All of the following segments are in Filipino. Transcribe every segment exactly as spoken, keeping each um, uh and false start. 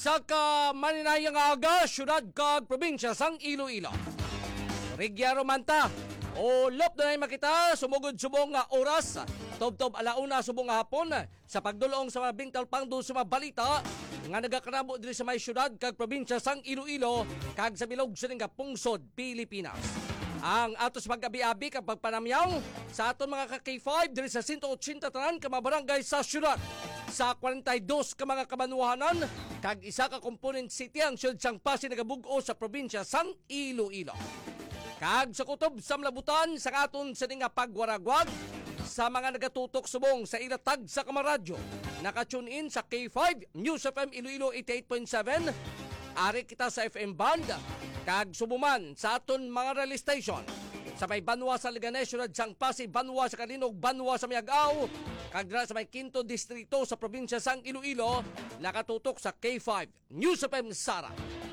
Isa ka maninayang aga, syudad kag probinsya sang Iloilo. Rigya Romanta, ulop na na makita, sumugod subong nga oras, tob-tob alauna subong nga hapon, sa pagdulong sa mga bingtal pangdo sa mga balita, nga nagakarabo diri sa may syudad kag probinsya sang Iloilo, kag sa bilog sa nga pungsod, Pilipinas. Ang atos pag-abi-abi kag pagpanamyaw sa aton mga ka-K five diri sa one eighty tanan ka mga barangay sa syudad. Sa forty-two ka mga kamanuhanan, kag isa ka component city ang siyod sang Pasig nagabug-o sa probinsya sang Iloilo. Kag sa kutob sa mlabutan sa aton sa nga pagwaragwag sa mga nagatutok subong sa ilatag sa kamaradyo. Naka-tune in sa K five News F M Iloilo eighty-eight point seven. Ari kita sa F M band kag subuman sa aton mga rally station. Sa may Banwa sa Liganes, syudad sang Pasig, Banwa sa Kalinog, Banwa sa Miagao, kag dira sa may Quinto Distrito sa probinsya sang Iloilo, nakatutok sa K five News F M Sara.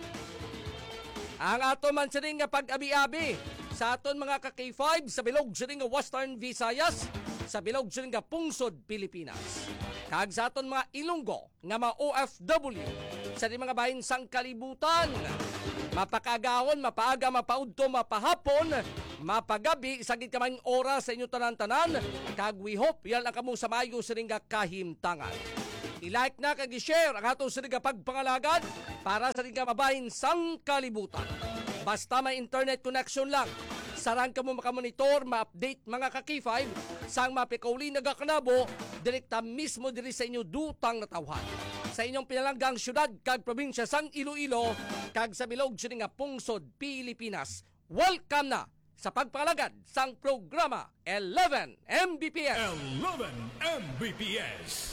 Ang ato man sa nga pag-abi-abi sa aton mga ka-K five sa bilog sa nga Western Visayas, sa bilog sa nga pungsod Pilipinas. Kag sa aton mga Ilonggo nga mga O F W sa di mga bahin sang kalibutan, mapakagahon, mapaaga, mapaudto, mapahapon, mapagabi, sagit ka man oras sa inyo tanan-tanan, kag we hope yan ang kamo sa mayo sa ringa kahimtangan. I-like na kag i-share ang atong sa ringa pagpangalagad para sa ringa mabahin sang kalibutan. Basta may internet connection lang, sarang ka mo makamonitor, ma-update mga ka-K five, sang mapikauli nagakanabo, direkta mismo diri sa inyo dutang natawhan. Sa inyong pinalanggang syudad kag probinsya sang Iloilo, kag sa bilog sa nga pungsod Pilipinas. Welcome na sa pagpalagad sang programa eleven M B P S. eleven M B P S.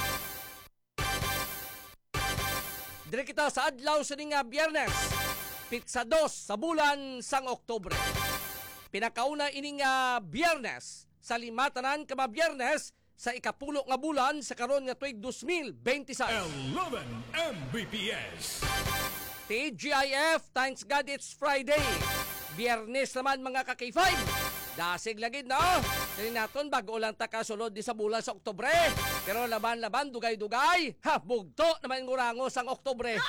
Dire kita sa adlaw sa nga Biyernes, pitsa dos sa bulan sang Oktubre. Pinakauna ini nga Biyernes sa limatanan ka mga Biyernes sa ikapulo nga bulan sa karon nga tuig twenty twenty-six. eleven M B P S. T G I F, thanks God it's Friday. Biyernes naman mga ka-K five. Dasig lagid na. Kaya naton bago lang takasulod di sa bulan sa Oktubre. Pero laban-laban, dugay-dugay. Ha, bugto naman ngurango sang Oktubre.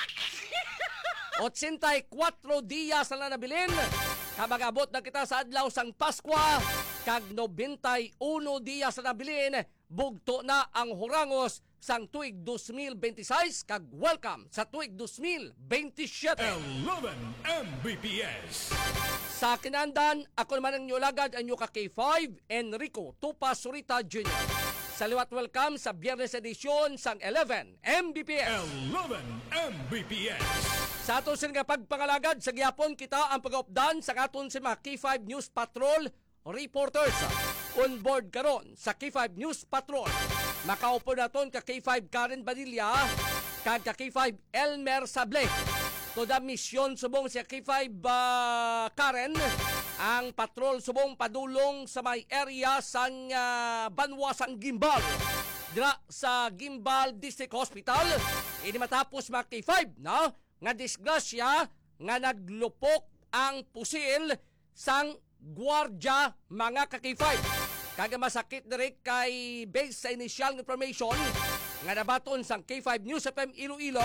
eighty-four diyas na nabilin. Kabagabot na kita sa adlaw sang Paskwa. Kag ninety-one diyas na nabilin. Bugto na ang hurangos sang tuig twenty twenty-six. Kag welcome sa tuig twenty twenty-seven. eleven M B P S. Sa kinandan, ako naman ang nyulagad ang ka-K five, Enrico Tupa Surita Junior Sa liwat welcome sa Biyernes edisyon sang eleven M B P S. eleven M B P S. Sa aton sa nga pagpangalagad, sa gihapon kita ang pag-updan sa aton sa mga K five News Patrol reporters. On board karon sa K five News Patrol. Makaupo naton ka K five Karen Badilla, kag ka K five Elmer Sable. Toda misyon subong sa K five uh, Karen ang patrol subong padulong sa may area sang uh, Banwa sang Gimbal. Dira sa Gimbal District Hospital, ini matapos mga K five na nga disgrasya nga naglupok ang pusil sang gwardya mga ka-K five. Kaga masakit diri kay based sa initial information nga nabaton sang K five News F M Iloilo,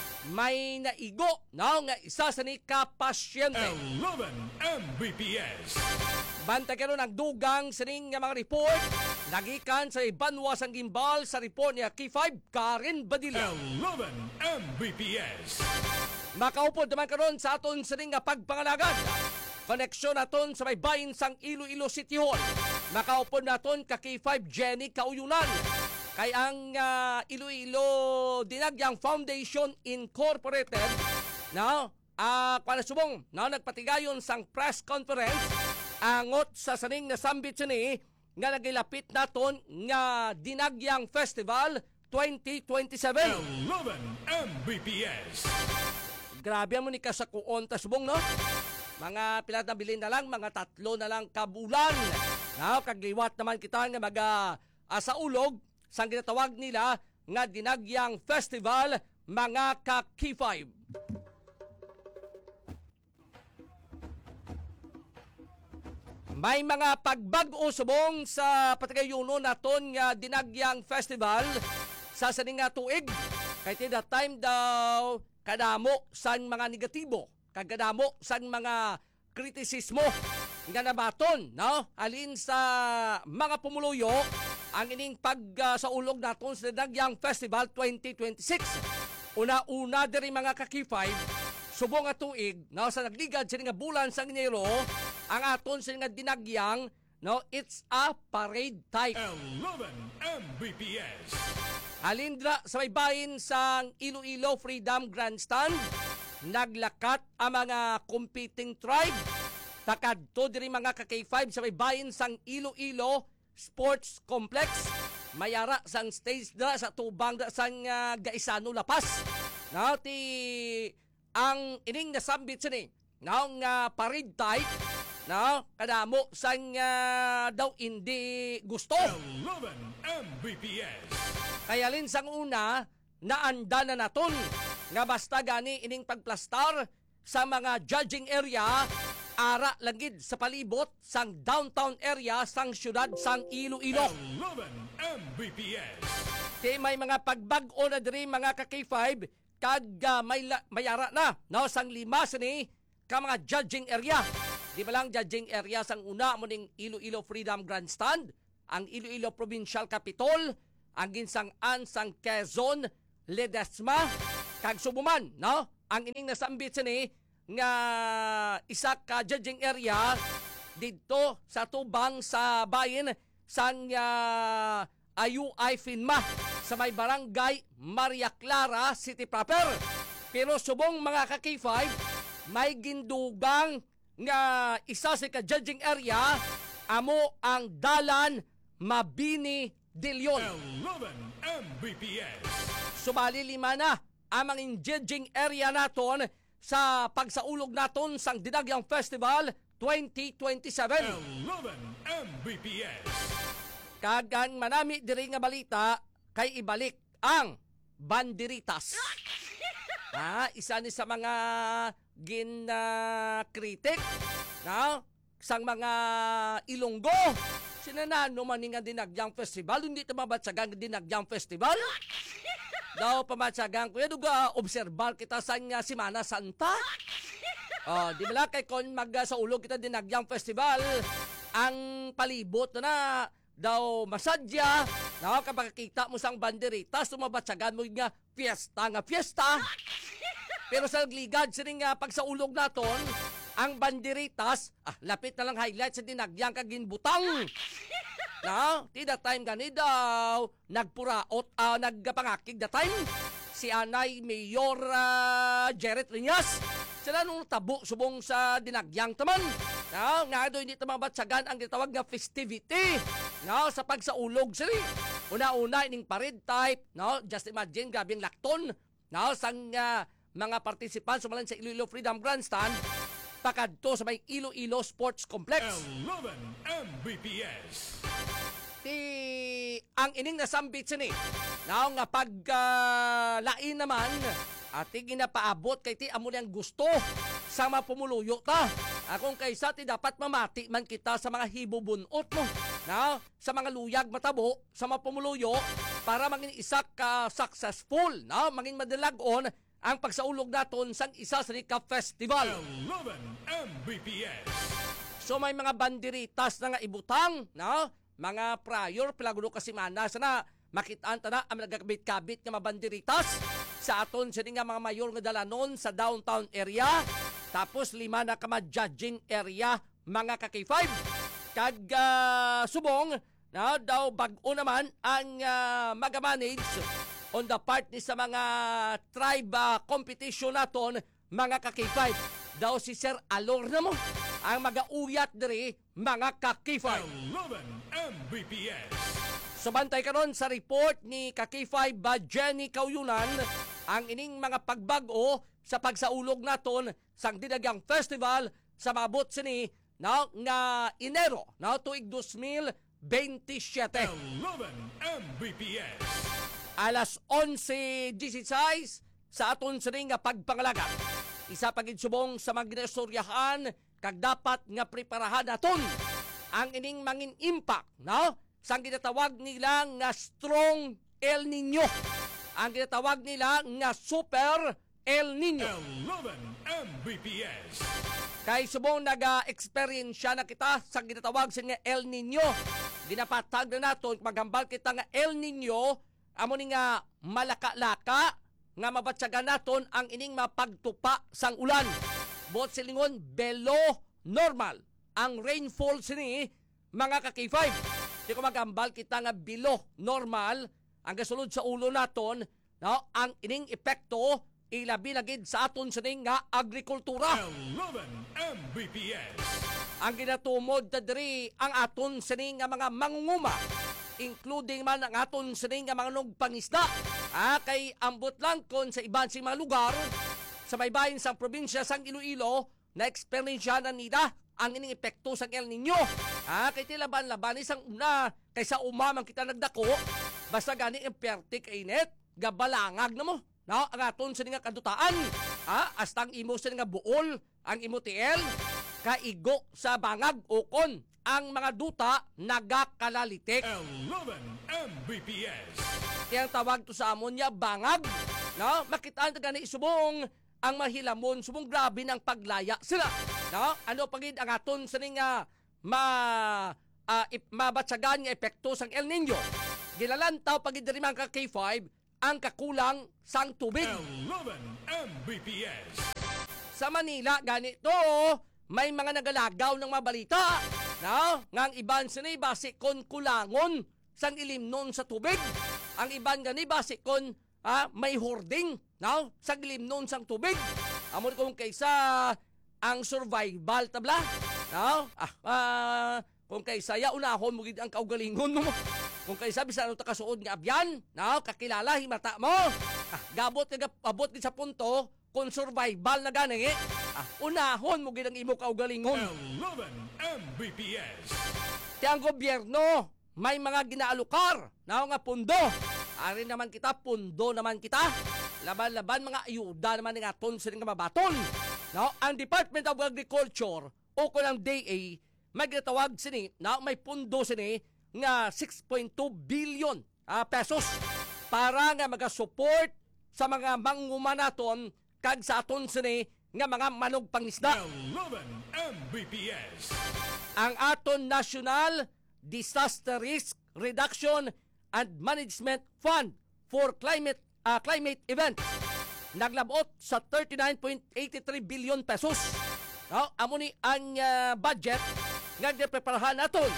may naigo na nga isa sa ni kapasyente. eleven M B P S. Banta karon ang dugang sa ning nga mga report nagikan sa Banwa sang Gimbal sa report niya K five Karen Badilla. eleven M B P S. Makaupod naman karon sa aton sa ning nga pagpangalagad. Koneksyon naton sa may bahin sang Iloilo City Hall. Makaupod naton ka K five Jenny Kauyunan. Kay ang uh, Iloilo Dinagyang Foundation Incorporated na uh, para subong na nagpatigayon sang press conference angot sa saning nasambit sini nga nagilapit naton nga Dinagyang Festival twenty twenty-seven. eleven M B P S. Grabe mo ni kasakuon ta subong no. Mga pilat na bilin na lang, mga tatlo na lang kabulan. Na kagliwat naman kita nga maga uh, sa ulog sang ginatawag nila nga Dinagyang Festival mga ka-K five. May mga pagbag-o subong sa patigayuno naton nga Dinagyang Festival sa saning nga tuig Kay ti that time daw kadamo sang mga negatibo, kagadamo sang mga kritisismo nga nabaton, no? Alin sa mga pumuluyo ang ining pag uh, sa ulog naton sa Dinagyang Festival twenty twenty-six. Una-una diri mga ka-K five, subong nga tuig, no, sa nagligad sa nga bulan sa Enero, ang aton sa nga dinagyang, no, it's a parade type. eleven M B P S. Halindra sa may bahin sa Iloilo Freedom Grandstand, naglakat ang mga competing tribe. Takadto diri mga ka-K five sa may bahin sang Iloilo Sports Complex. Mayara sang stage da sa tubang da sang uh, Gaisano Lapas. Now, ti ang ining nasambit sini, now nga parade type, now kadamo sang uh, daw hindi gusto. eleven M B P S. Kaya lin sang una, naanda na naton nga basta gani ining pagplastar sa mga judging area, ara langid sa palibot sang downtown area sang syudad sang Iloilo. eleven M B P S. Kay may mga pagbag-o na diri mga ka-K five, kag uh, may la- mayara na, no, sang lima sini ka mga judging area. Di ba lang judging area sang una mo ning Iloilo Freedom Grandstand, ang Iloilo Provincial Capitol, ang ginsang-an sang Quezon, Ledesma, kag Subuman, no? Ang ining nasambit sini nga isa ka judging area dito sa tubang sa bayin sang uh, I U I Finma sa may barangay Maria Clara City proper. Pero subong mga ka-K five, may gindugang nga isa sa ka-judging area, amo ang Dalan Mabini de Leon. eleven M B P S. Sumali lima na ang mga judging area naton sa pagsaulog naton sang Dinagyang Festival twenty twenty-seven. eleven M B P S. Kagang manami diri nga balita kay ibalik ang banderitas. Ah, isa ni sa mga gin-critic, na sang mga Ilonggo. Sinanano man nga Dinagyang Festival, hindi ito mabatsagang Dinagyang Festival. Daw pamatsagang ko, yaduga obserbar kita sa nga Semana Santa. Oh, di ba kay kon mag uh, sa ulog kita Dinagyang Festival, ang palibot na daw masadya, na kapag kita mo sang banderitas, tumabatsagan mo nga fiesta nga fiesta. Pero sa ligad sining nga pag sa ulog naton, ang banderitas, ah, lapit na lang highlight sa Dinagyang kaginbutang. Na, ti that time gani daw, nagpuraot, uh, nagpangakig that time, si Anay Mayor uh, Jared Riñas. Sila nung tabo subong sa Dinagyang taman. Na, nga doon hindi tamabatsagan ang gitawag nga festivity. Na, sa pagsaulog sila. Una-una, ining parade type, no? Just imagine, grabing lakton. No? Sang uh, mga participants sumalan sa Iloilo Freedom Grandstand, pakadto sa may Iloilo Sports Complex. eleven M B P S. Ti ang ining nasambit sini, now nga paglain uh, naman at ti ginapaabot kay ti amo yang gusto sa mga pumuluyo ta. Akong kaysa ti dapat mamati man kita sa mga hibubunot mo, now sa mga luyag matabo sa mga pumuluyo para maging isa ka successful, now maging madalagon ang pagsaulog naton sang isa sa Nika Festival. eleven M B P S. So may mga banderitas na nga ibutang, no? Mga prior, pilagulo kasi mana, sana makitaan ta na ang nagkabit-kabit nga mabanderitas sa aton sa nga mga mayor nga dalanon sa downtown area. Tapos lima na ka judging area, mga ka-K five. Kag uh, subong, na daw bag-o naman ang uh, magamanage on the part ni sa mga tribe uh, competition naton, mga ka-K five. Daw si Sir Alor na mo ang mag-auyat diri, mga ka-K five. eleven M B P S. Subantay karon sa report ni ka-K five ba Jenny Kauyunan ang ining mga pagbago sa pagsaulog naton sang Dinagyang Festival sa mabot sini na nga Enero na tuig twenty twenty-seven. eleven M B P S. Alas onse dieciséis sa aton sini nga pagpangalaga. Isa pagid subong sa mga ginastoryahan kag dapat nga preparahan naton ang ining mangin impact, no? Sang ginatawag nila nga strong El Nino. ang ginatawag nila nga Super El Nino. eleven M B P S. Kay subong nag-experience na kita sa ginatawag sa nga El Nino. Ginapatag na naton maghambal kita nga El Nino, amo ni nga malaka-laka nga mabatsagan naton ang ining mapagtupa sang ulan. Bot silingon below normal ang rainfall sini mga ka-K five. Di ko magambal kita nga below normal ang gasulod sa ulo naton, no, ang ining epekto ilabi na gid sa aton sining nga agrikultura. eleven M B P S. Ang ginatumod ta diri ang aton sining nga mga mangunguma, including man ang aton sining nga mga nugpangisda. Ah, kay ambot lang kon sa iban sing mga lugar sa baybayin sang probinsya sang Iloilo na experience na nila ang ining epekto sang El Nino. Ah, kay tilaban-laban isang una kaysa umamang kita nagdako basta gani imperte kay init gabalangag na mo. No, ang aton sa nga kadutaan, ah, astang imo sa nga buol, ang imo tiel, kaigo sa bangag ukon, ang mga duta nagakalalitik. eleven M B P S. Kaya tawag to sa amon niya bangag, no, makitaan ta gani subong ang mahilamon, subong grabe ng paglaya sila. No, ano pagid ang aton sa nga ma uh, mabatsagan nga epekto sang El Nino. Gilalantaw pagid diri mga ka-K five ang kakulang sang tubig. eleven M B P S. Sa Manila, ganito, may mga nagalagaw ng mga balita, no? Ngang iban sini basi kon kulangon sang ilimnon sa tubig. Ang iban gani basi kon ah, may hoarding, no? Sang ilimnon sang tubig. Amon kung kaysa ang survival tabla, no? Ah, ah kung kaysa ya unahon mo gid ang kaugalingon mo. Kung kayo sabi sa ano takasuod nga abyan, no, kakilala, himata mo. Ah, gabot nga abot gid sa punto, kung survival na gani, ah, unahon mo gid ang imo kaugalingon. eleven M B P S. Ti ang gobyerno, may mga ginaalukar, no, nga pundo. Ari naman kita, pundo naman kita. Laban-laban mga ayuda naman nga aton sa nga mabaton. No, ang Department of Agriculture o kung ang D A, may ginatawag sini, no, may pundo sini, nga six point two billion uh, pesos para nga maga-support sa mga manguma naton kag sa aton sini nga mga manog pangisda. eleven M B P S. Ang aton National Disaster Risk Reduction and Management Fund for Climate uh, Climate Events naglabot sa thirty-nine point eight three billion pesos. No, amo ni ang uh, budget nga gipreparahan naton.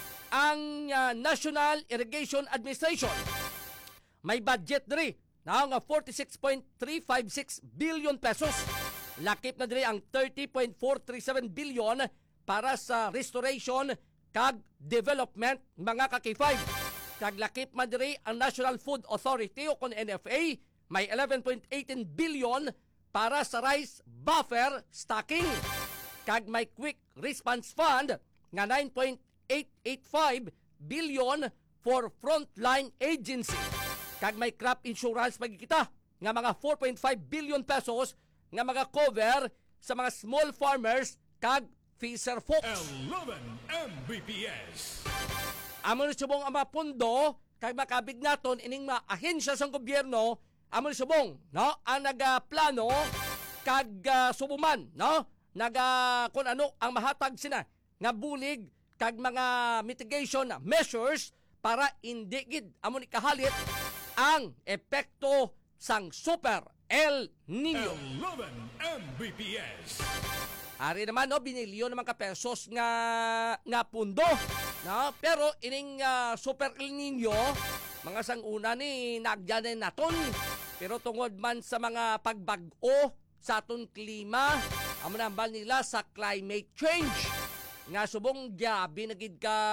Ang uh, National Irrigation Administration may budget diri na nga forty-six point three five six billion pesos. Lakip na diri ang thirty point four three seven billion para sa restoration kag development mga ka-K five. Kag lakip man diri ang National Food Authority o kon N F A may eleven point one eight billion para sa rice buffer stocking. Kag may Quick Response Fund nga nine point eight eight five billion for frontline agency. Kag may crop insurance pagkikita nga mga four point five billion pesos nga mga cover sa mga small farmers kag fisher folks. eleven M B P S. Amon subong ang mga pundo kag makabig naton ining mga ahensya sa gobyerno, amon subong, no, ang nagaplano kag uh, subuman, no, naga kun ano ang mahatag sina nga bulig kag mga mitigation measures para hindi gid amon ikahalit ang epekto sang Super El Nino. eleven M B P S. Ari naman no, binilyon naman ka pesos nga nga pundo, no? Pero ining uh, Super El Nino mga sanguna ni nagyanen naton. Pero tungod man sa mga pagbag-o sa aton klima, amo nambal nila sa climate change. Nga subong gabi na gid ka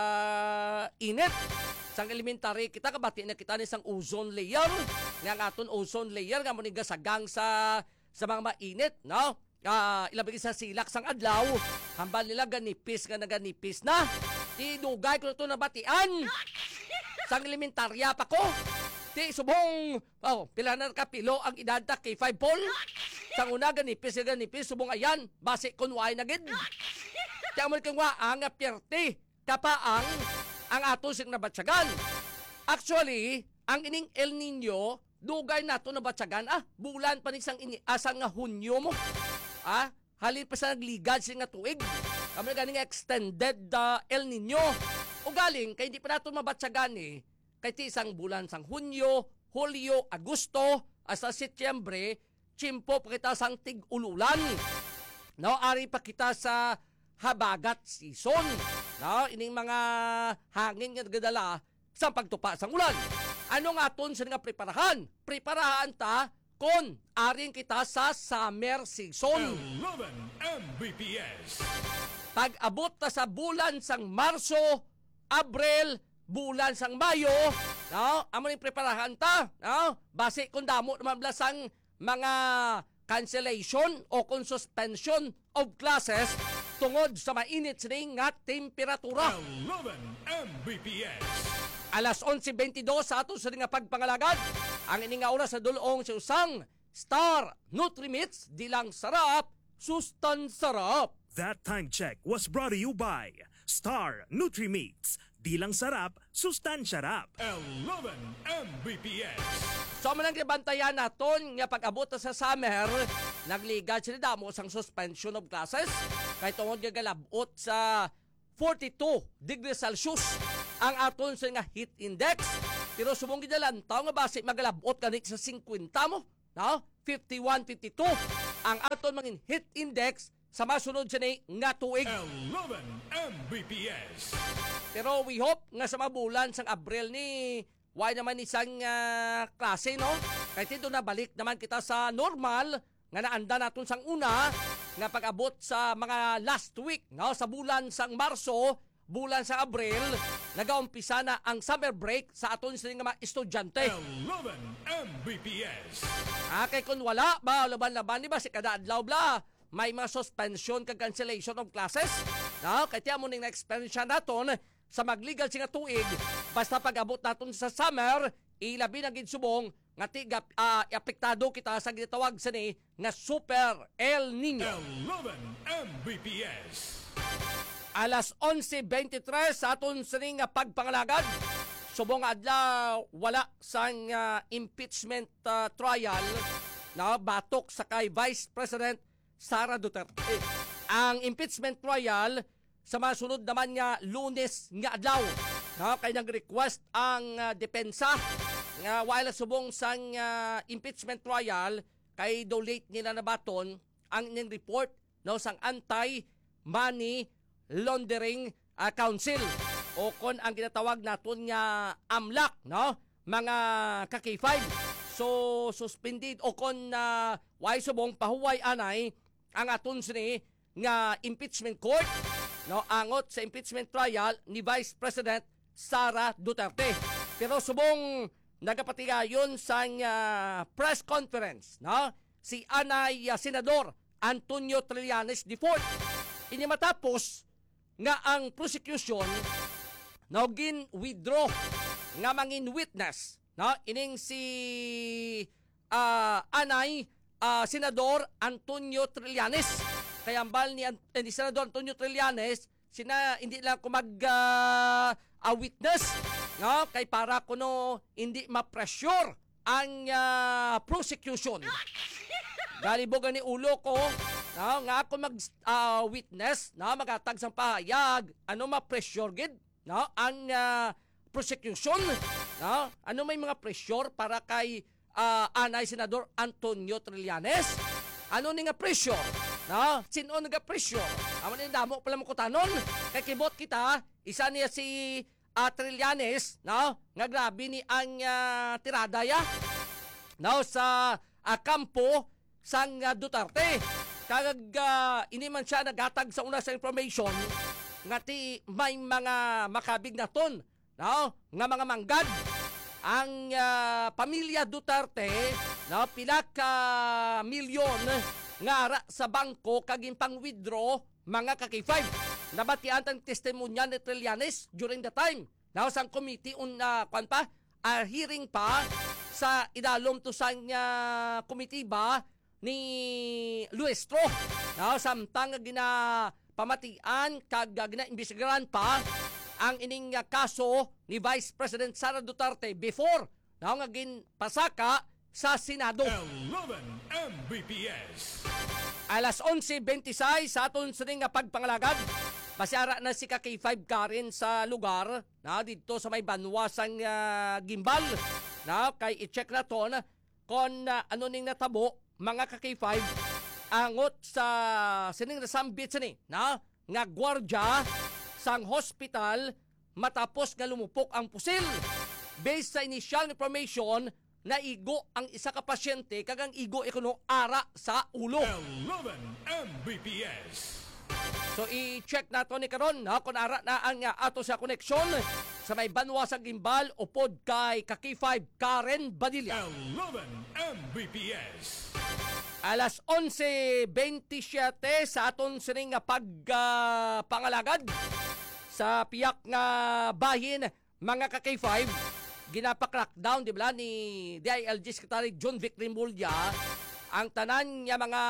init sang elementary kita kabati na kita ni sang ozone layer nga ang aton ozone layer nga mo ni gasagang sa sa mga mainit, no, uh, ilabig sa silak sang adlaw hambal nila ganipis nga naganipis na idugay ko na to nabatian sang elementarya pa ko ti subong oh pila na kapilo ang edad ta K five pol sang una ganipis nga ganipis subong ayan base kunway na gid. Kaya mo kang waang aperte kapaang ang ato sing nabatsagan. Actually, ang ining El Nino dugay nato na batsagan ah bulan pa ni sang iniasa nga Hunyo mo. Ah, halin pa sa nagligad siya nga tuig. Kami ganing extended uh, El Nino. O galing kay hindi pa nato mabatsagan eh. Kay ti isang bulan sang Hunyo, Hulyo, Agosto, hasta Setyembre, chimpo pa kita sang tig-ululan. No, ari pa kita sa habagat season. No, ining mga hangin nga gadala sa pagtupa sang ulan. Ano nga aton sa nga preparahan? Preparahan ta kon aring kita sa summer season. eleven M B P S. Pag-abot ta sa bulan sang Marso, Abril, bulan sang Mayo, no, amo ning preparahan ta, no? Base kung damo naman blasang mga cancellation o kung suspension of classes tungod sa mainit sining nga temperatura. eleven M B P S. Alas eleven twenty-two sa ato sa nga pagpangalagad. Ang ini nga oras sa dulong sa usang Star Nutrimits, di lang sarap, sustan sarap. That time check was brought to you by Star Nutri-Meats. Di lang sarap, sustansya rap. eleven M B P S. So manang gibantayan naton nga pag-abot na sa summer, nagligad sila damo sang suspension of classes kay tungod nga galabot sa forty-two degrees Celsius ang aton sa nga heat index. Pero subong gidalantaw nga base magalabot kanit sa fifty mo, no? fifty-one, fifty-two ang aton mangin heat index sa masunod sa ni nga tuig. eleven M B P S. Pero we hope nga sa mga bulan sang Abril ni why naman isang uh, klase, no? Kahit ito na balik naman kita sa normal nga naanda naton sang una nga pag-abot sa mga last week, no? Sa bulan sang Marso, bulan sa Abril, nagaumpisa na ang summer break sa aton sa mga estudyante. eleven M B P S. Ah, kay kung wala ba, laban-laban di ba si kada adlaw bla, may mga suspension kag cancellation of classes. No? Kaya tiyan mo ning na-experience naton sa magligal singa tuig, basta pag-abot naton sa summer, ilabi na gid subong nga tigap uh, apektado kita sa gitawag sa ni nga Super El Nino. eleven M B P S. Alas eleven twenty-three sa aton sa ni nga pagpangalagad, subong adlaw wala sang uh, impeachment uh, trial na batok sa kay Vice President Sara Duterte. Eh, ang impeachment trial sa masunod naman nga Lunes nga adlaw, no, kay nag-request ang uh, depensa nga while subong sang uh, impeachment trial kay do late nila nabaton ang inyong report, no, sang Anti-Money Laundering uh, Council o kon ang ginatawag naton nga AMLAC, no, mga ka-K five. So suspended o kon uh, why subong pahuway anay ang aton sini nga impeachment court, no, angot sa impeachment trial ni Vice President Sara Duterte. Pero subong nagapatigayon sa uh, press conference, no, si anay uh, Senador Antonio Trillanes the fourth. Ini matapos nga ang prosecution no gin withdraw nga mangin witness, no, ining si uh, anay uh, Senador Antonio Trillanes. Kaya ambal ni, eh, ni Senador Antonio Trillanes, sina hindi lang ko mag uh, a witness, no? Kay para kuno hindi ma-pressure ang uh, prosecution. Galibog ni ulo ko, no? Nga ako mag uh, witness, no? Magatag sang pahayag, ano ma-pressure gid, no? Ang uh, prosecution, no? Ano may mga pressure para kay uh, anay Senador Antonio Trillanes? Ano ni nga pressure? No, sino nag-pressure? Amo ni damo pala mo kutanon. Kay kibot kita, isa niya si uh, Trillanes, no? Nga grabe ni ang uh, tirada ya. No, sa uh, kampo sang uh, Duterte. Kag uh, ini man siya nagatag sa una sa information nga ti may mga makabig na ton, no? Nga mga manggad ang uh, pamilya Duterte, no, pila ka milyon nga ara sa bangko kaging pang-withdraw mga ka-K five. Nabatian ang testimonya ni Trillanes during the time. Now, sang committee un uh, kwan pa, uh, hearing pa sa idalom to sang uh, committee ba ni Luestro. Now, samtang gina pamatian kag gina imbestigaran pa ang ining uh, kaso ni Vice President Sara Duterte before now nga gin pasaka sa Senado. eleven M B P S. Alas onse bentisay sa aton sa nga pagpangalagad. Pasyara na si K five Karen sa lugar na dito sa may banwasang uh, gimbal na kay i-check na ton kung uh, ano ning natabo mga K five angot sa sining nasambit sini na nga gwardya sang hospital matapos nga lumupok ang pusil. Based sa initial information na igo ang isa ka pasyente kagang igo ikuno ara sa ulo. eleven M B P S. So i-check nato ni karon na kung ara na ang uh, ato sa koneksyon sa may banwa sa gimbal upod kay K five Karen Badilla. eleven M B P S. Alas onse bentisiyete sa aton sining nga pag uh, pangalagad sa piyak nga bahin mga K five ginapak-lockdown di ba ni D I L G Secretary John Vic Rimulya ang tanan nga mga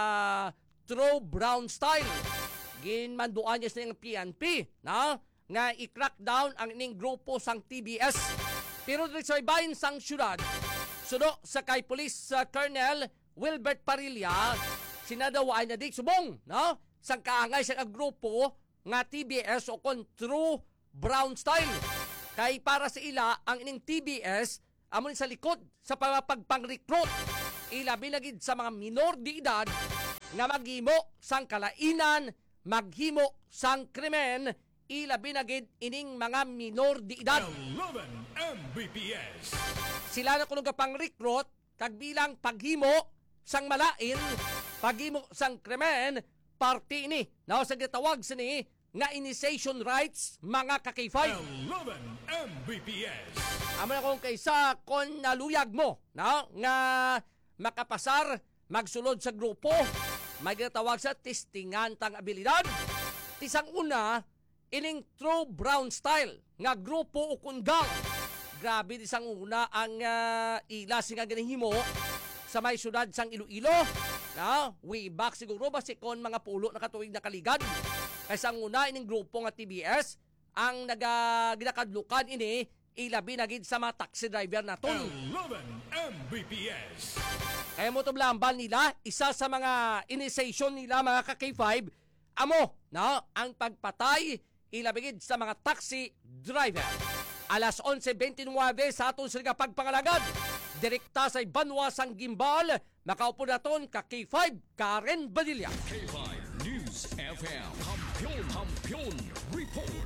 true brown style. Ginmanduan niya sa P N P na nga i-crack down ang ining grupo sang T B S. Pero dito sa ibahin sang syudad, sudo sa kay Police uh, Colonel Wilbert Parilla, sinadawaan na di subong no? Sang kaangay sa grupo nga T B S o kon true brown style. Kay para sa ila, ang ining T B S, amon sa likod sa pagpang-recruit. Ila binagid sa mga minor di edad nga maghimo sang kalainan, maghimo sang krimen, ila binagid ining mga minor di edad. eleven M B P S. Sila na kuno pang recruit kag bilang paghimo sang malain, paghimo sang krimen, party ini. Now sa gitawag sini nga initiation rights mga K five. eleven M B P S. Amo na kung kaysa kon naluyag mo no? Nga makapasar, magsulod sa grupo, may ginatawag sa testingan tang abilidad. Tisang una, ining true brown style nga grupo o kundang. Grabe tisang una ang uh, ilasing nga ginahimo sa may syudad sang Iloilo. No? Way back siguro ba si kon mga pulo na katuig na kaligad. Kaysa ang una ining grupo nga T B S ang naga ginakadlukan ini ilabi na gid sa mga taxi driver naton. eleven M B P S. Kaya mo to blambal nila, isa sa mga initiation nila mga K five, amo no, ang pagpatay ilabigid sa mga taxi driver. Alas onse bentinwebe sa aton sila pagpangalagad. Direkta sa Banwa sang Gimbal, makaupo naton ka K five Karen Badilla. K five News F M. Kampiyon, kampiyon, report.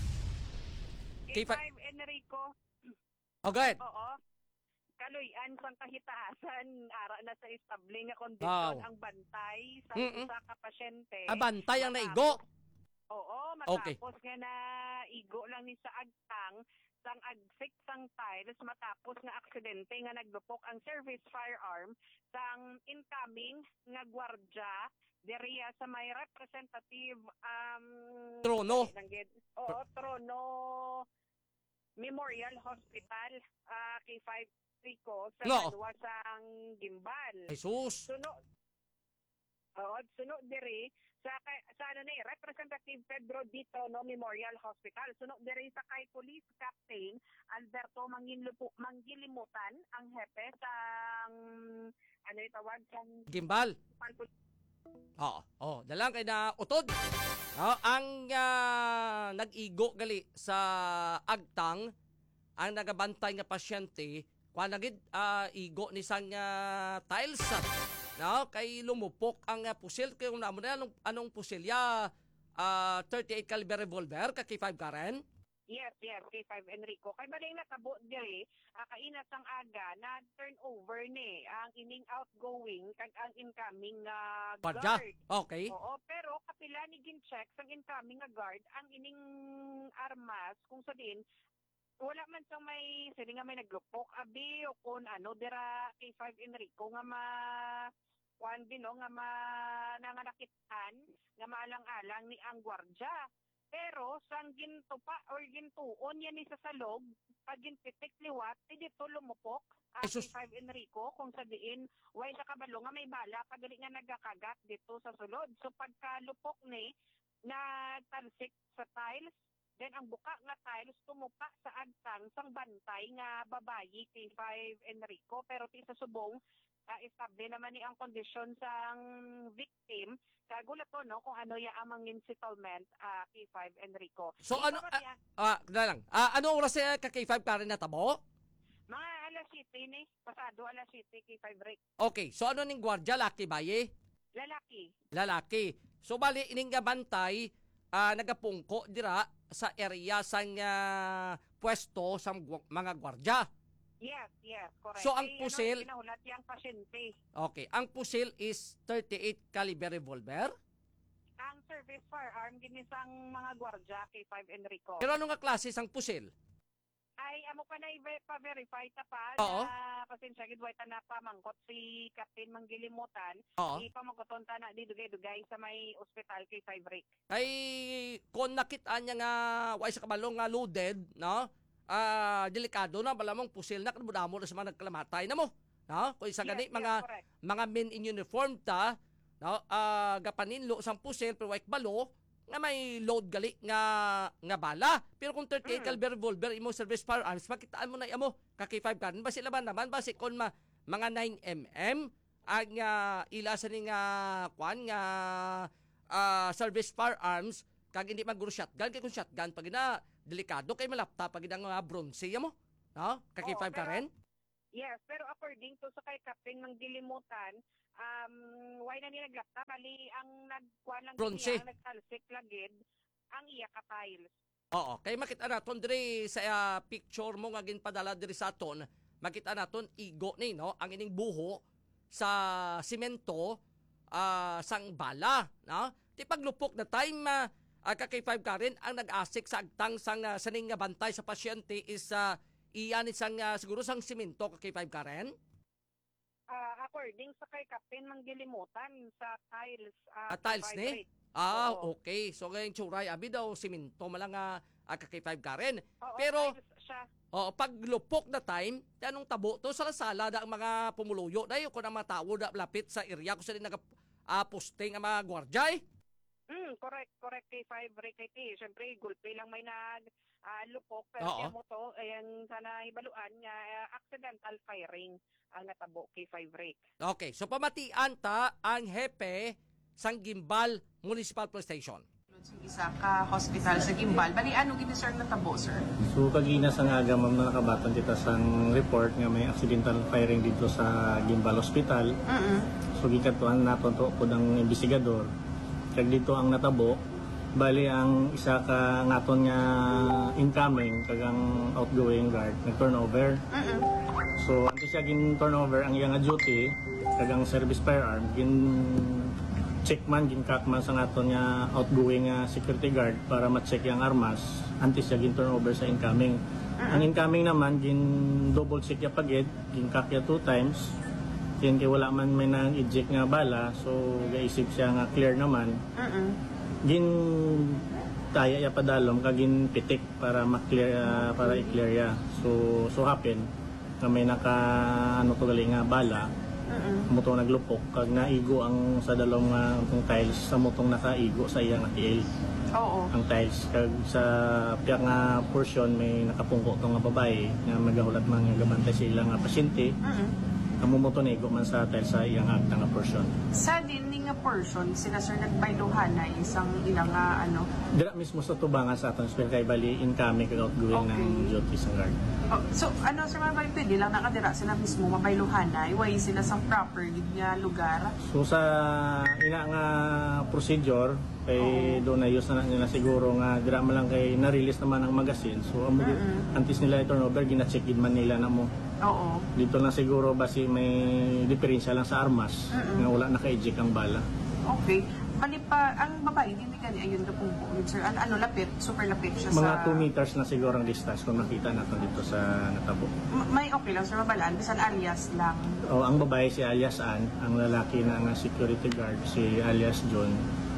K five K five Enrico. Oh, go ahead. Oo. Kaluyan sang kahitaasan ara na sa estable nga Wow. kondisyon ang bantay sa Mm-mm. usa ka pasyente. Ah, bantay ang Matapos- naigo. Oo, Okay. matapos nga na igo lang ni sa agtang sang agsik sang tiles matapos nga aksidente nga naglupok ang service firearm sang incoming nga gwardya deriya sa may representative um Trono. Langgit. Oo, Trono Memorial Hospital, uh, K five Rico, sa No. Banwa sang Gimbal. Jesus. Sunod, oo, sunod diri sa, kay- sa ano ni, Representative Pedro Dito no Memorial Hospital. Sunod diri sa kay Police Captain Alberto Manginlupo, Mangilimutan, ang hepe sa ano itawag sang Gimbal. Oo, oh, dalang kay na utod. Oh, ang ah, nag-igo gali sa agtang ang nagabantay nga pasyente kuan nagid ah, igo ni sang ah, tiles. No, kay lumupok ang ah, pusil kay kung namo na anong, anong pusilya ah, thirty-eight caliber revolver ka K five Karen. Yes, yes, K five Enrico. Kay baling natabo diri, uh, kainat ang aga na turnover ni ang ining outgoing kag ang incoming nga Padya. guard. Okay. Oo, pero kapila ni gin-check sang incoming nga guard ang ining armas kung sa din wala man sang may sili nga may naglupok abi o kun ano dira K five Enrico nga ma kuan din no, nga ma nanganakitan nga maalang-alang ni ang gwardya. Pero sang gintupa or gintuon yan ni sa salog, pag ginpitik liwat, di dito lumupok ang Jesus. K five Enrico kung sa diin, way sa kabalo nga may bala, pag gali nga nagakagat dito sa sulod. So pagkalupok ni, nagtalsik sa tiles, Then ang buka nga tiles tumupa sa agtang sang bantay nga babayi kay five Enrico pero ti sa subong uh, estable naman ni ang kondisyon sang victim. Kagulat to no kung ano ya amang settlement uh, kay five Enrico. So Ito ano, ba ah, tiya? ah, na lang, ah, ano oras eh, ka K five ka rin natabo? Mga alas siyete ni, pasado alas siyete kay five Rick. Okay, so ano ning gwardya, laki baye? Lalaki. Lalaki. So bali, ining nga bantay, ah, nagapungko dira sa area sang ah, pwesto sa mga gwardya. Yes, yes, correct. So, ang Eh, pusil- Ano, pinahulat yung pasyente. Okay, ang pusil is thirty-eight caliber revolver. Ang service firearm, ginisang mga gwardya kay five Enrico. Pero ano nga klase sang pusil? Ay, amo pa na i- pa-verify ta pa. Oo. Na, pasensya, gidway ta na pamangkot si Captain Manggilimutan. Oo. Ipamangkoton ta na di dugay-dugay sa may ospital kay five Rick. Ay, kung nakita niya nga, way sa kabalong nga loaded, no? Ah, delikado na, bala mong pusil na, kanabudamo na sa mga nagkalamatay na mo. No? Kung isa gani, Yes, yes, mga, correct. mga men in uniform ta, no? Ah, gapaninlo sang pusil, pero way balo, nga may load gali nga nga bala. Pero kung thirty-eight Mm. caliber revolver imo service firearms, makitaan mo na imo ka K five kan. Basi laban naman basi kon ma, mga nine millimeter ang uh, ila sa ning nga kwan nga ah, service firearms kag hindi maguro shotgun kay kung shotgun pag na delikado kay malapta pag ang mga bronze mo. No? Ka K five Oo, ka pero- rin? Yes, pero according to sa kay Captain Manggilimutan, um, why na ni naglapta, mali ang nagkuhan lang Bronze. niya, ang nagtalsik lagid, ang iya ka tiles. Oo, kay makita naton diri sa ah, picture mo nga ginpadala diri sa aton, makita naton igo ni no ang ining buho sa simento ah, sang bala, no? Ti paglupok na time uh, ka K five ka rin ang nag-asik sa agtang sang uh, saning nga bantay sa pasyente is uh, iyan isang uh, siguro sang simento ka K five ka rin? Ah, according sa kay Captain Manggilimutan sa tiles, ah, Ah, tiles five ni? rate. Ah, Oo. okay. So ngayon churay abi daw simento malang nga uh, ka K five ka rin. Oo, Pero tiles siya. oh, paglupok na time, anong tabo to sa sala da ang mga pumuluyo dayo ko na matawo da lapit sa area ko sila naga uh, posting ang mga gwardya eh. Mm, correct, correct kay five rate kay T. Siyempre, gulpi lang may nag ah, lupok pero Oo. siya mo to, ayan sana ibaluan niya ah, accidental firing ang natabo kay five rate. Okay, so pamatian ta ang hepe sang Gimbal Municipal Police Station. Isa ka hospital sa Gimbal. Bali, ano gini sir natabo, sir? So kagina sa nga ma'am na nakabatan kita sang report nga may accidental firing dito sa Gimbal Hospital. Mm-mm. So gikatuan naton to pod ang investigador. Kag dito ang natabo, bali ang isa ka ngaton nga incoming kag ang outgoing guard nag-turnover. Mm-mm. So antes siya gin turnover ang iyang duty kag ang service firearm gin check man gin kak man sa ngaton nga outgoing nga security guard para ma-check yung armas antes siya gin turnover sa incoming. Ang incoming naman gin double check ya pagid gin kak ya two times. Kin kay wala man may nang eject nga bala so gaisip siya nga clear naman. Mm-mm. Gin taya ya padalom kag gin pitik para ma-clear ah, para i-clear ya. So so happen na may naka ano to gali nga bala Mm-mm. mutong naglupok kag naigo ang sa dalawang nga uh, tiles sa mutong nakaigo sa iyang atiil Oo. ang tiles kag sa piyak nga portion may nakapungko tong nga babae nga magahulat man nga gabantay sa ilang nga pasyente Mm-mm. ang mumoto naigo man sa tiles sa iyang agta nga portion. Sa din nga person, sila sir nagbayluhan na isang ilang nga ano. Dira mismo sa tubangan sa aton spell kay bali incoming kag outgoing Okay. ng duty sa guard. Oh, so ano sir, mabay pwede lang nakadira sila mismo mabayluhan na iway sila sa proper gid nga lugar. So sa ina nga procedure kay doon na use na nila siguro nga dira man lang kay na-release naman ang magazine. So ang Mm-mm. antes nila i-turnover gina-check in man nila na mo. Oo. Dito na siguro basi may diferensya lang sa armas Mm-mm. nga wala naka-eject ang bala. Okay. Bali pa, ang babae, hindi kani ayun ka pong buod, sir. Ano, ano, lapit, super lapit siya Mga sa... two meters na siguro ang distance kung makita natin dito sa natabo. M- may okay lang, sir, mabalaan. Bisan alias lang. O ang babae si alias Ann, ang lalaki na nga security guard si alias John.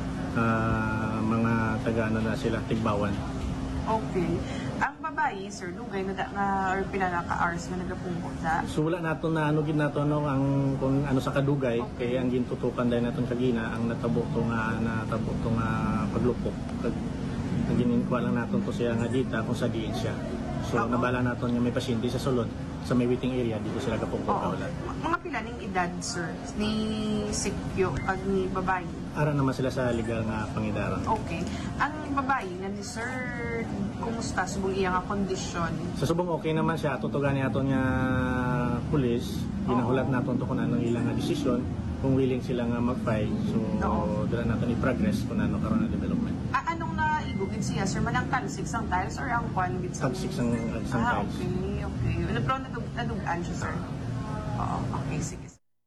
Ah, mga taga ano na sila Tigbawan. Okay. Ang babae, sir, dugay na da, nga, or pila na ka-hours na nagapungko sa... So wala nato na ano gid nato no ang kung ano sa kadugay Okay. kay ang gintutukan dahil naton kagina ang natabo to nga natabo to nga paglupok kag Ang gininkuha lang natin to siya nga dita kung sa diin siya. So, nabala natin yung may pasyente sa sulod, sa may waiting area, dito sila kapungkol Oo. kaulan. Mga pila ning edad, sir, ni Sikyo pag ni babae. Ara naman sila sa legal nga pangidaron. Okay. Ang babae nga ni sir, kumusta subong iya nga kondisyon? Sa subong okay naman siya, tutugan niya aton nga pulis, ginahulat naton to kung anong ilang nga desisyon, kung willing sila nga mag-file. So, Oo. dala natin i-progress kung ano karon na development. A- anong naigugid siya, sir? Manang talsik sang tiles or ang kwan gid sang... Talsik sang- sang Ah, tiles. okay, okay. Ano pero nadug nadugaan siya, sir? Oo, okay, sige.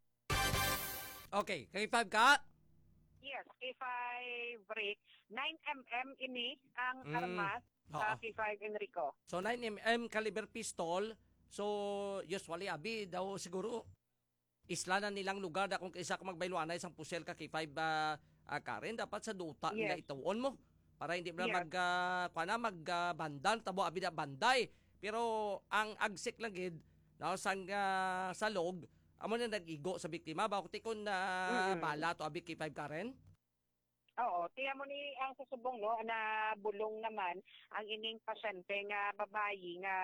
Okay, kay five ka? Yes, K five Rick. nine millimeter ini ang Mm. armas sa Oo. K five Enrico. So nine millimeter caliber pistol. So usually abi daw siguro isla na nilang lugar da kung isa ka magbailuan na isang pusel ka kay five uh, uh, Karen dapat sa duta nila Yes. itawon mo para hindi na Yes. mag uh, kuana mag uh, bandal tabo abi da banday. Pero ang agsik lang gid no sang uh, sa log amo na nag-igo sa biktima ba tikon na Mm-mm. bala to abi kay five Karen. Oo, tiya mo ni ang susubong no na bulong naman ang ining pasyente nga babayi nga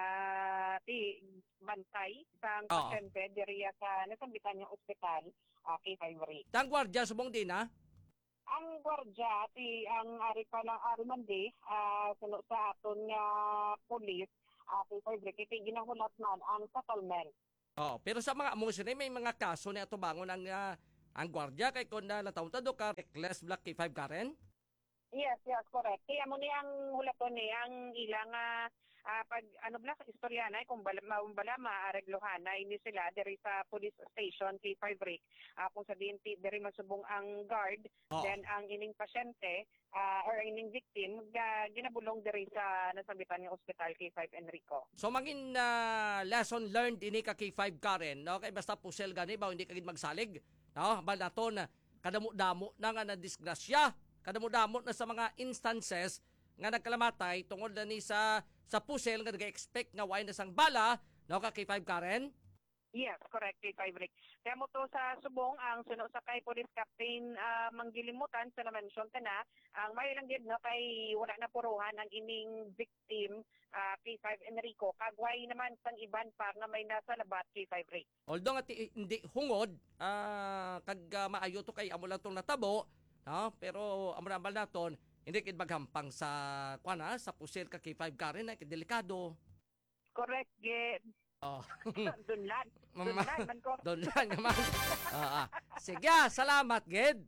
ti bantay sang Oo. pasyente diriya sa nasambitan nga ospital uh, K five Rick. Tang gwardiya subong din ha. Ang gwardya ti ang ari pa ng ari mandi uh, suno sa aton nga pulis uh, K five Rick iti ginahulat man ang settlement. Oh, pero sa mga amo sila may mga kaso na ato bangon ang ah, ang gwardiya kay kon na lataw ta do ka reckless black kay five Karen. Yes, yes, correct. Kaya mo ni ang hulaton ni ang ilang ah, ah, pag ano bla istorya na kung bala bala maareglohan na ini sila diri sa police station K five Rick ah, kung sabihin ti diri masubong ang guard Oo. then ang ining pasyente ah, or ining victim ga, ginabulong diri sa nasambitan nga ospital K five Enrico. So mangin na lesson learned ini ka kay five Karen, no? Kay basta pusel gani ba hindi kagid magsalig, no? Bal naton kadamo-damo na nga na disgrasya, kadamo-damo na sa mga instances nga nagkalamatay tungod na ni sa sa pusel nga nag-expect nga why na sang bala, no ka kay five Karen. Yes, correct, K five Rick. Kaya mo to sa subong ang suno sa kay Police Captain ah, Manggilimutan sa na-mention ta na ang may lang gid no kay wala na puruhan ang ining victim ah, K five Enrico kagway naman sang iban pa nga may nasa labat K five Rick. Although nga ti- hindi hungod, ah, kag ah, maayo to kay amo lang tong natabo, no? Pero amo naman naton hindi kid maghampang sa kuana sa pusel ka kay five Karen na kay delikado. Correct, gid. Oh. Dunlan. Mama- Dunlan man ko. Doon lang naman. Ah, ah. Sige, salamat, Ged.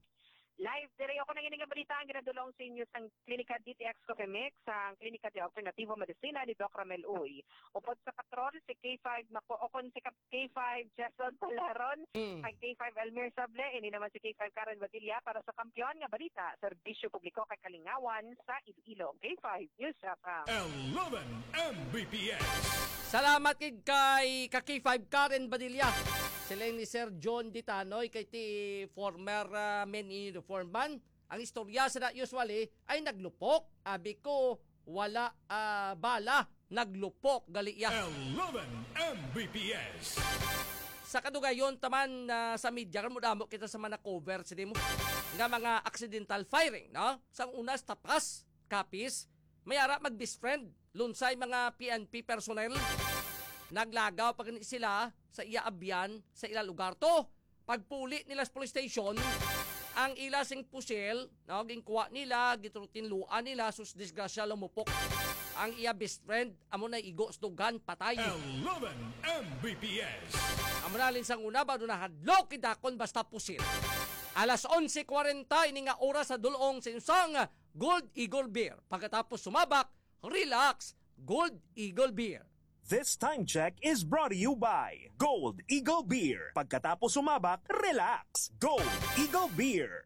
Live diri ako nang ining balita ang ginadulong sa inyo sang Klinika D T X Cofimex sa Klinika de Alternativo Medicina ni Doc Ramel Uy. Upod sa patrol si K five nako o kon si K five Jason Talaron, Mm. kay K five Elmer Sable, ini naman si K five Karen Badilla para sa kampiyon nga balita, serbisyo publiko kay Kalingawan sa Iloilo. K five News F M. eleven M B P S. Salamat kay kay ka K five Karen Badilla. Sila ni Sir John Ditanoy kay ti former uh, men uniform man. Ang istorya sa na usually ay naglupok. Abi ko wala ah, bala, naglupok galiya. eleven M B P S. Sa kadugayon taman na sa media kan mo damo kita sa mga cover sini mo nga mga accidental firing, no? Sang unas tapas, kapis, mayara mag best friend, lunsay mga P N P personnel. Naglagaw pag sila sa iya abyan sa ila lugar to. Pagpuli nila sa police station, ang ila sing pusil, no, gingkuha nila, gitrutinluan nila, sus disgrasya lumupok. Ang iya best friend, amo na igo stugan, patay. eleven M B P S. Amo na alin sang una, ba doon na hadlok idakon basta pusil. Alas onse kwarenta, ini nga oras sa dulong sa isang Gold Eagle Beer. Pagkatapos sumabak, relax, Gold Eagle Beer. This time check is brought to you by Gold Eagle Beer. Pagkatapos sumabak, relax. Gold Eagle Beer.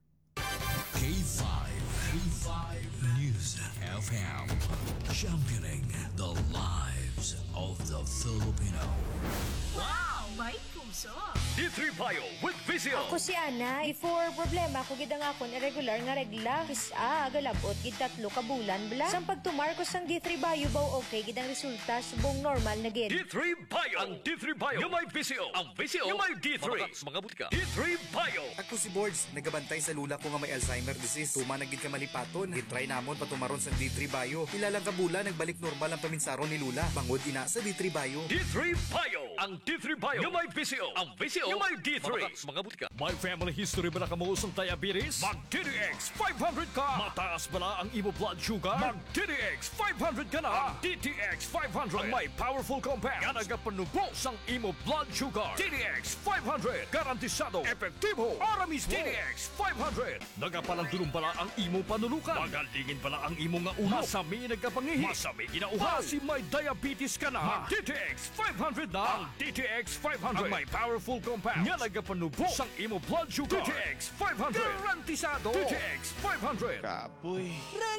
K five. K five News F M. Championing the lives of the Filipino. Wow! may puso. D three Bio with Vizio. Ako si Ana, before problema ko gid ang akon irregular nga regla. Kisa galabot gid tatlo ka bulan bla. Sang pagtumar ko sang D three Bio baw okay gid ang resulta subong normal na gid. D three Bio. Ang D three Bio yung may Vizio. Ang Vizio yung may D three. Mga, mga butika. D three Bio. Ako si Boards, nagabantay sa lula ko nga may Alzheimer disease. Tuma nagid ka malipaton. Gitry namon patumaron sa D three Bio. Ilalang kabula nagbalik normal ang paminsaron ni lula. Bangod ina sa D three Bio. D three Bio. Ang D three Bio yung may Vizio. Ang Vizio yung may D three. Mga, mga butika. May family history ba na kamuusong diabetes? Mag-D D X five hundred ka. Mataas ba na ang imo blood sugar? Mag-D D X five hundred ka na. Ang D T X five hundred ang may powerful compound nga nagapanubos ang imo blood sugar. D D X five hundred. Garantisado. Epektibo. Aramis D D X five hundred. Nagapalandulong pala ang imo panulukan. Magalingin pala ang imo nga ulo. Masami nagkapangihi. Masami ginauhaw. Kasi may diabetes ka na. Mag-D T X five hundred na. Ang D T X five hundred ang may powerful compound nga nagapanubos ang imo blood sugar. D T X five hundred. Garantisado. D T X five hundred. Kapoy.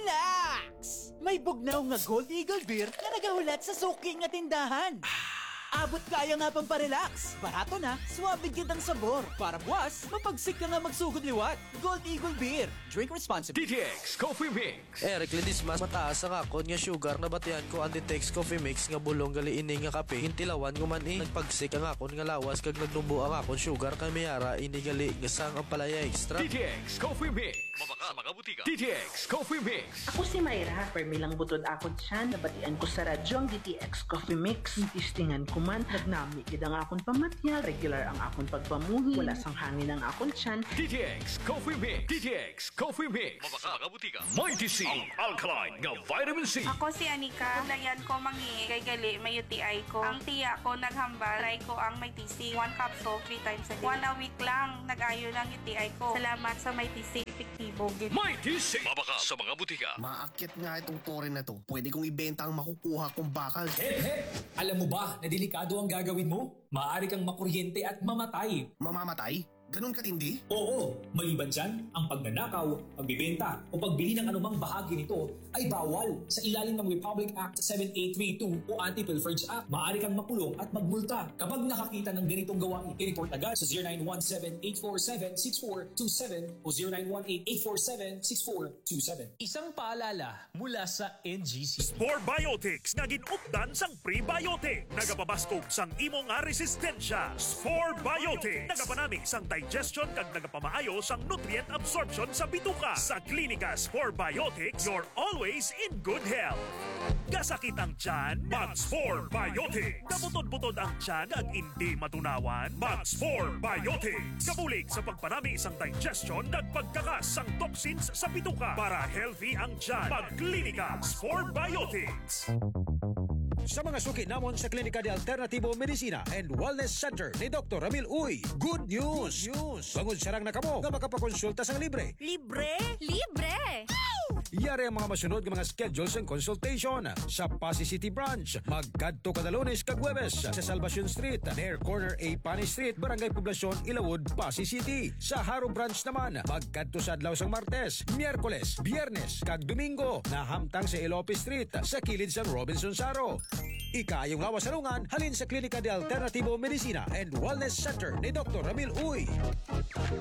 Relax! May bugnaw nga Gold Eagle Beer na nagahulat sa suki nga tindahan. Abot kaya nga pang parelax. Barato na, suwabig kitang sabor. Para buwas, mapagsik ka nga magsugod liwat. Gold Eagle Beer. Drink responsibly. D T X Coffee Mix. Eric Ledis mas mataas ang akon nga sugar na batian ko ang D T X Coffee Mix nga bulong gali ini nga kape. Hintilawan ko man eh. Nagpagsik ang akon nga lawas kag nagnubo ang akon sugar kay mayara ini gali nga sang ang palaya extra. D T X Coffee Mix. Mabaka mga butika. D T X Coffee Mix. Ako si Mayra. Permilang butod akon siya. Nabatian ko sa radyo ang D T X Coffee Mix. Tistingan ko man. Nagnami gid ang akon pamatya. Regular ang akon pagpamuhi. Wala sang hangin ang akon tiyan. D T X Coffee Mix. D T X Coffee Mix. Mabaka mga butika. Mighty C. Ang alkaline nga vitamin C. Ako si Anika. Layan ko mangi. Kay gali may U T I ko. Ang tiya ko naghambal. Try ko ang may T C. One capsule, three times a day. One a week lang. Nag-ayo ng U T I ko. Salamat sa may T C. Epektibo. Mighty C. Mabaka sa mga butika. Maakyat nga itong tore na to. Pwede kong ibenta ang makukuha kong bakal. Hep, hep! Alam mo ba na delikado ang gagawin mo? Maaari kang makuryente at mamatay. Mamamatay? Ganon katindi? Oo, maliban dyan, ang pagnanakaw, pagbibenta o pagbili ng anumang bahagi nito ay bawal sa ilalim ng Republic Act seven eight three two o Anti-Pilferage Act. Maaari kang makulong at magmulta kapag nakakita ng ganitong gawain. I-report agad sa zero nine one seven eight four seven six four two seven o zero nine one eight eight four seven six four two seven. Isang paalala mula sa N G C. Spore Biotics nga ginupdan sang prebiotic. Nagapabaskog sang imong nga resistensya. Spore Biotics. Nagapanami sang digestion kag nagapamaayo sang nutrient absorption sa bituka. Sa Klinika Spore Biotics, you're always in good health. Gasakit ang tiyan, mag-Spore Biotics. Kabutod-butod ang tiyan ag hindi matunawan, mag-Spore Biotics. Kabulig sa pagpanami isang digestion kag pagkakas sang toxins sa bituka. Para healthy ang tiyan, mag-Klinika Spore Biotics. Sa mga suki namon sa Klinika de Alternativo Medicina and Wellness Center ni Doctor Ramil Uy, good news! Good news! Bangod sarang na kamo nga makapakonsulta sang libre. Libre? Libre! Yari ang mga masunod ng mga schedules and consultation sa Pasay City Branch. Magkadto kada Lunes kag Huwebes sa Salvacion Street, near corner A Pani Street, Barangay Poblacion, Ilawod, Pasay City. Sa Haro Branch naman, magkadto sa adlaw sang Martes, Miyerkules, Biyernes kag Domingo na hamtang sa Ilope Street sa kilid sa Robinson Saro. Ikayong lawas salungan halin sa Klinika de Alternativo Medicina and Wellness Center ni Doctor Ramil Uy.